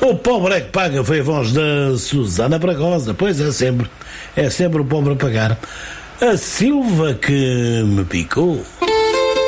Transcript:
O pobre é que paga, foi a voz da Susana Bragosa. Pois é sempre o pobre a pagar. A Silva que me picou.